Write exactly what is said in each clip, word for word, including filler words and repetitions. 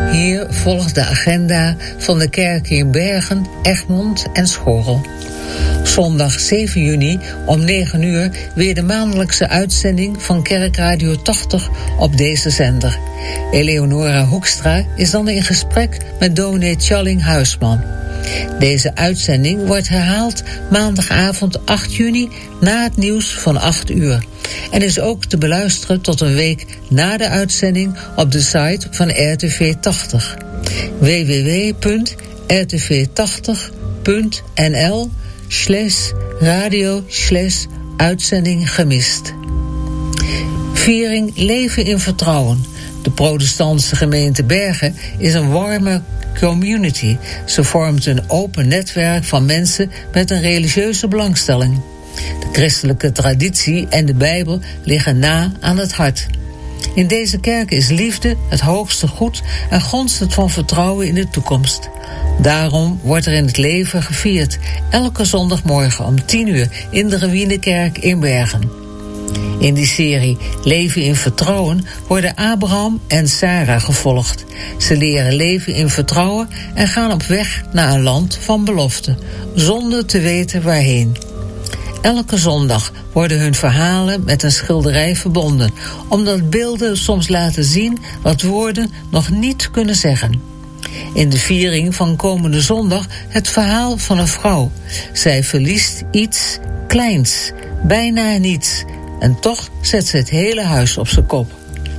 Hier volgt de agenda van de kerken in Bergen, Egmond en Schorrel. Zondag zeven juni om negen uur weer de maandelijkse uitzending van Kerkradio tachtig op deze zender. Eleonora Hoekstra is dan in gesprek met dominee Tjalling Huisman. Deze uitzending wordt herhaald maandagavond acht juni na het nieuws van acht uur. En is ook te beluisteren tot een week na de uitzending op de site van R T V tachtig. w w w punt r t v tachtig punt n l slash radio slash uitzending gemist. Viering Leven in Vertrouwen. De protestantse gemeente Bergen is een warme community. Ze vormt een open netwerk van mensen met een religieuze belangstelling. De christelijke traditie en de Bijbel liggen na aan het hart. In deze kerk is liefde het hoogste goed en gonst het van vertrouwen in de toekomst. Daarom wordt er in het leven gevierd, elke zondagmorgen om tien uur in de Ruïnekerk in Bergen. In die serie Leven in Vertrouwen worden Abraham en Sarah gevolgd. Ze leren leven in vertrouwen en gaan op weg naar een land van belofte, zonder te weten waarheen. Elke zondag worden hun verhalen met een schilderij verbonden, omdat beelden soms laten zien wat woorden nog niet kunnen zeggen. In de viering van komende zondag het verhaal van een vrouw. Zij verliest iets kleins, bijna niets, en toch zet ze het hele huis op zijn kop.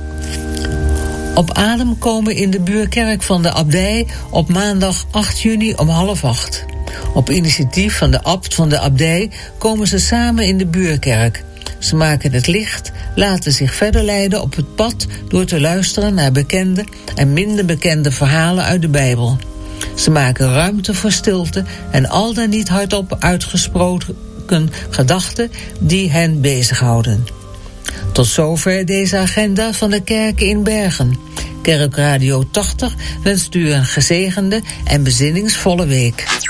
Op adem komen in de buurkerk van de abdij op maandag acht juni om half acht. Op initiatief van de abt van de abdij komen ze samen in de buurkerk. Ze maken het licht, laten zich verder leiden op het pad door te luisteren naar bekende en minder bekende verhalen uit de Bijbel. Ze maken ruimte voor stilte en al dan niet hardop uitgesproken gedachten die hen bezighouden. Tot zover deze agenda van de kerken in Bergen. Kerkradio tachtig wenst u een gezegende en bezinningsvolle week.